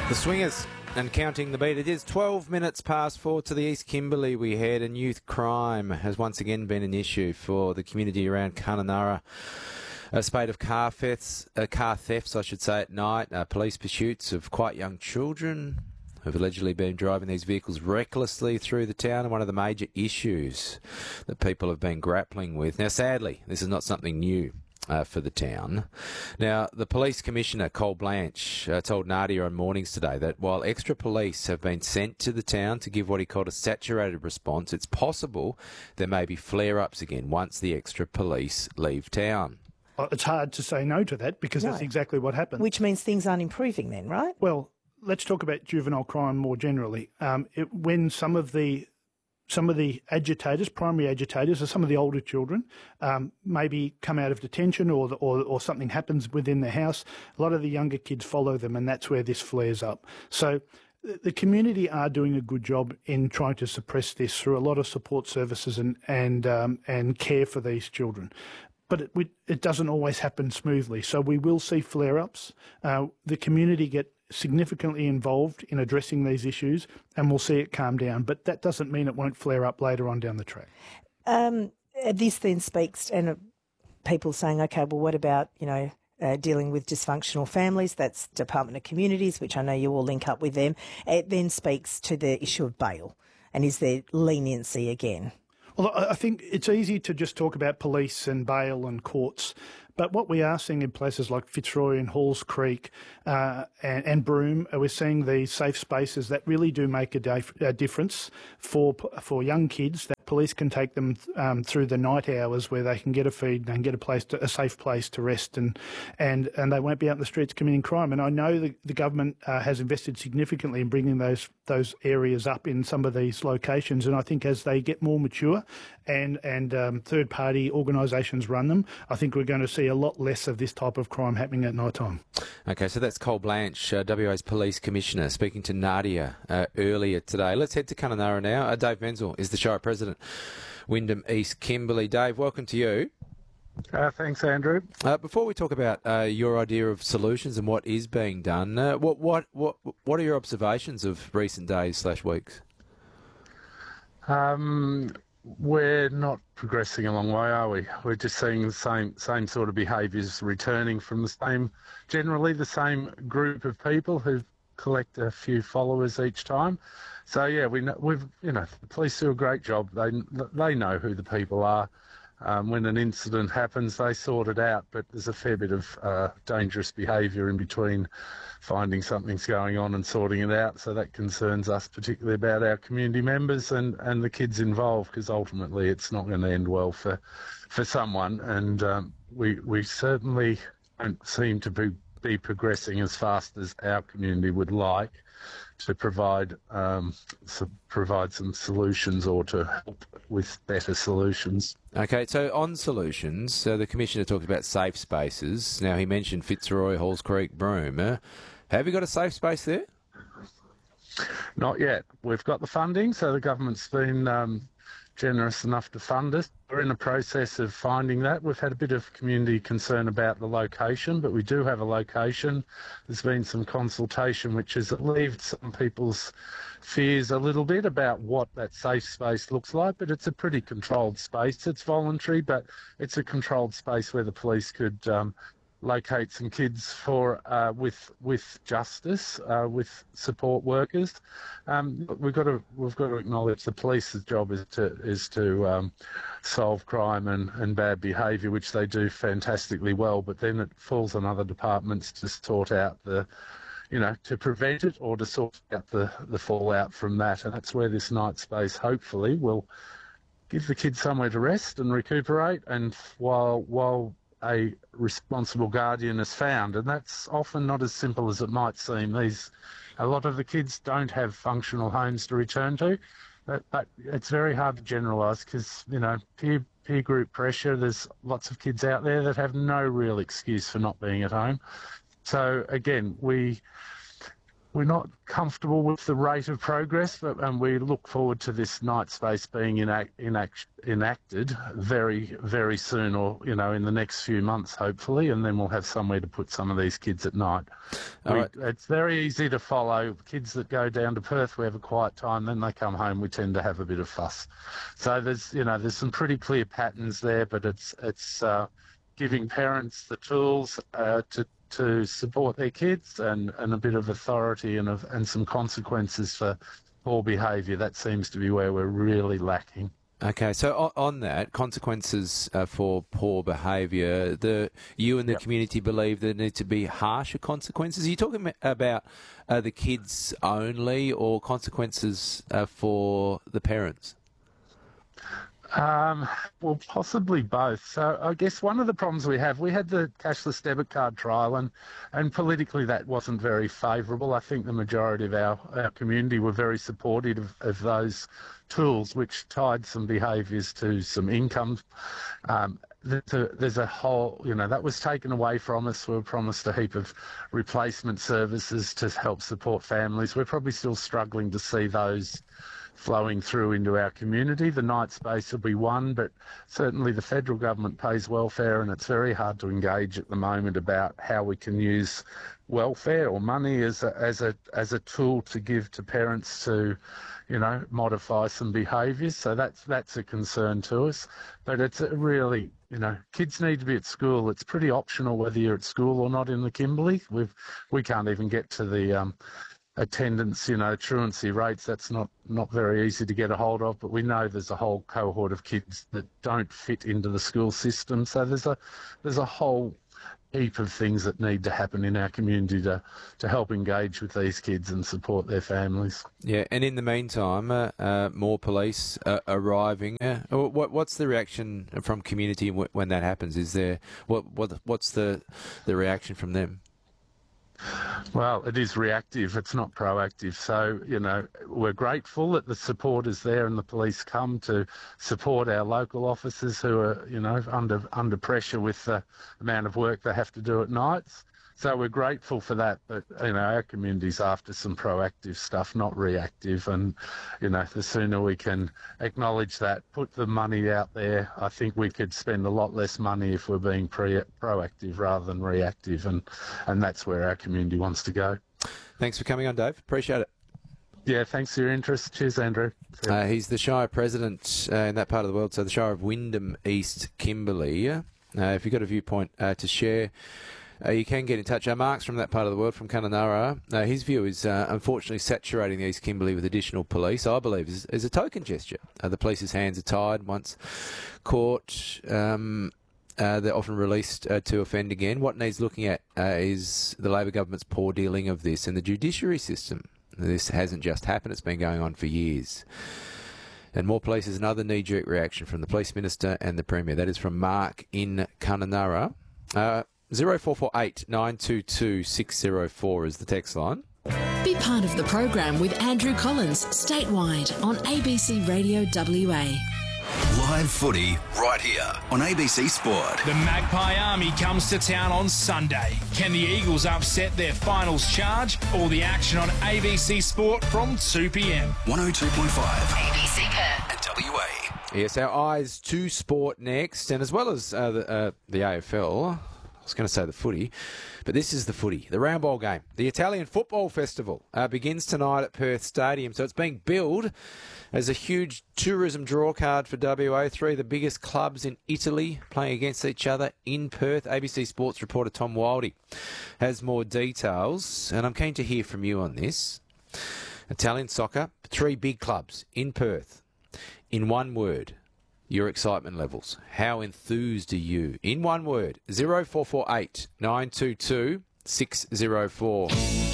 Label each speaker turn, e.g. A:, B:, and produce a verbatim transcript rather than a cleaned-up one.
A: The Swingers and counting the beat. It is twelve minutes past four to the East Kimberley we head, and youth crime has once again been an issue for the community around Kununurra. A spate of car thefts, uh, car thefts, I should say, at night, uh, police pursuits of quite young children who have allegedly been driving these vehicles recklessly through the town, and one of the major issues that people have been grappling with. Now, sadly, this is not something new Uh, for the town. Now, the Police Commissioner, Cole Blanche, uh, told Nadia on Mornings today that while extra police have been sent to the town to give what he called a saturated response, it's possible there may be flare-ups again once the extra police leave town.
B: Well, it's hard to say no to that because
C: No.
B: that's exactly what happened.
C: Which means things aren't improving then, right?
B: Well, let's talk about juvenile crime more generally. Um, it, when some of the Some of the agitators, primary agitators, or some of the older children, um, maybe come out of detention or, the, or or something happens within the house, a lot of the younger kids follow them, and that's where this flares up. So the community are doing a good job in trying to suppress this through a lot of support services and and um, and care for these children. But it, we, it doesn't always happen smoothly. So we will see flare-ups. Uh, the community get significantly involved in addressing these issues, and we'll see it calm down. But that doesn't mean it won't flare up later on down the track.
C: Um, this then speaks, and uh, people saying, okay, well, what about, you know, uh, dealing with dysfunctional families? That's Department of Communities, which I know you all link up with them. It then speaks to the issue of bail, and is there leniency again?
B: Well, I think it's easy to just talk about police and bail and courts, but what we are seeing in places like Fitzroy and Halls Creek uh, and, and Broome, uh, we're seeing these safe spaces that really do make a, dif- a difference for for young kids. That police can take them um, through the night hours where they can get a feed and get a place, to, a safe place to rest, and and and they won't be out in the streets committing crime. And I know the, the government uh, has invested significantly in bringing those those areas up in some of these locations. And I think as they get more mature and and um, third party organisations run them, I think we're going to see a lot less of this type of crime happening at night time.
A: Okay, so that's Cole Blanche, uh, W A's Police Commissioner, speaking to Nadia uh, earlier today. Let's head to Kununurra now. Uh, Dave Menzel is the Shire President, Wyndham East Kimberley. Dave, welcome to you.
D: Uh, thanks, Andrew.
A: Uh, before we talk about uh, your idea of solutions and what is being done, uh, what what what what are your observations of recent days slash weeks?
D: Um, we're not progressing a long way, are we? We're just seeing the same same sort of behaviours returning from the same, generally the same group of people who collect a few followers each time. So yeah, we know, we've you know the police do a great job. They they know who the people are. Um, when an incident happens, they sort it out, but there's a fair bit of uh, dangerous behaviour in between finding something's going on and sorting it out. So that concerns us, particularly about our community members and, and the kids involved, because ultimately it's not going to end well for for someone. And um, we we certainly don't seem to be, be progressing as fast as our community would like to provide um, so provide some solutions or to help with better solutions.
A: Okay, so on solutions, so the Commissioner talked about safe spaces. Now, he mentioned Fitzroy, Halls Creek, Broome. Uh, have you got a safe space there?
D: Not yet. We've got the funding, so the government's been um, generous enough to fund us. We're in the process of finding that. We've had a bit of community concern about the location, but we do have a location. There's been some consultation which has relieved some people's fears a little bit about what that safe space looks like, but it's a pretty controlled space. It's voluntary, but it's a controlled space where the police could um, locate some kids for uh, with with justice, uh, with support workers. Um, we've got to we've got to acknowledge the police's job is to is to um, solve crime and, and bad behaviour, which they do fantastically well. But then it falls on other departments to sort out the, you know, to prevent it or to sort out the the fallout from that. And that's where this night space hopefully will give the kids somewhere to rest and recuperate. And while while a responsible guardian is found, and that's often not as simple as it might seem. These, a lot of the kids don't have functional homes to return to, but, but it's very hard to generalise because, you know, peer, peer group pressure, there's lots of kids out there that have no real excuse for not being at home. So again, we we're not comfortable with the rate of progress, but, and we look forward to this night space being enact, enact, enacted very, very soon, or, you know, in the next few months, hopefully, and then we'll have somewhere to put some of these kids at night. We,
A: right.
D: It's very easy to follow. Kids that go down to Perth, we have a quiet time, then they come home, we tend to have a bit of fuss. So there's, you know, there's some pretty clear patterns there, but it's, it's uh, giving parents the tools uh, to to support their kids, and, and a bit of authority and, of, and some consequences for poor behaviour. That seems to be where we're really lacking.
A: Okay, so on, on that, consequences uh, for poor behaviour, the you and the yep. community believe there need to be harsher consequences. Are you talking about uh, the kids only, or consequences uh, for the parents?
D: Um, well, possibly both. So I guess one of the problems we have, we had the cashless debit card trial, and, and politically that wasn't very favourable. I think the majority of our, our community were very supportive of, of those tools, which tied some behaviours to some income. Um, there's a, there's a whole, you know, that was taken away from us. We were promised a heap of replacement services to help support families. We're probably still struggling to see those flowing through into our community. The night space will be one, but certainly the federal government pays welfare, and it's very hard to engage at the moment about how we can use welfare or money as a, as a as a tool to give to parents to, you know, modify some behaviours. So that's that's a concern to us. But it's a really, you know, kids need to be at school. It's pretty optional whether you're at school or not in the Kimberley. We've we can't even get to the um, attendance, you know, truancy rates. That's not, not very easy to get a hold of, but we know there's a whole cohort of kids that don't fit into the school system. So there's a there's a whole heap of things that need to happen in our community to, to help engage with these kids and support their families.
A: Yeah, and in the meantime, uh, uh, more police uh, arriving. Uh, what what's the reaction from community w- when that happens? Is there what what what's the the reaction from them?
D: Well, it is reactive. It's not proactive. So, you know, we're grateful that the support is there and the police come to support our local officers who are, you know, under under pressure with the amount of work they have to do at nights. So we're grateful for that. But, you know, our community's after some proactive stuff, not reactive. And, you know, the sooner we can acknowledge that, put the money out there, I think we could spend a lot less money if we're being pre- proactive rather than reactive. And, and that's where our community wants to go.
A: Thanks for coming on, Dave. Appreciate it.
D: Yeah, thanks for your interest. Cheers, Andrew.
A: Uh, he's the Shire President uh, in that part of the world, so the Shire of Wyndham East Kimberley. Uh, if you've got a viewpoint uh, to share, Uh, you can get in touch. Uh, Mark's from that part of the world, from Kununurra. Uh, his view is uh, unfortunately saturating the East Kimberley with additional police, I believe, is, is a token gesture. Uh, the police's hands are tied. Once caught, um, uh, they're often released uh, to offend again. What needs looking at uh, is the Labor government's poor dealing of this and the judiciary system. This hasn't just happened. It's been going on for years. And more police is another knee-jerk reaction from the Police Minister and the Premier. That is from Mark in Kununurra. Uh, zero four four eight nine two two six zero four is the text line.
E: Be part of the program with Andrew Collins, statewide on A B C Radio W A.
F: Live footy right here on A B C Sport.
G: The Magpie Army comes to town on Sunday. Can the Eagles upset their finals charge? All the action on A B C Sport from two p.m.
F: one oh two point five
E: A B C Perth
F: and W A.
A: Yes, our eyes to sport next, and as well as uh, the, uh, the A F L... I was going to say the footy, but this is the footy, the round ball game. The Italian Football Festival uh, begins tonight at Perth Stadium, so it's being billed as a huge tourism draw card for W A. Three of the biggest clubs in Italy playing against each other in Perth. A B C Sports reporter Tom Wildey has more details, and I'm keen to hear from you on this. Italian soccer, three big clubs in Perth. In one word, your excitement levels. How enthused are you? In one word, zero four four eight nine two two six zero four.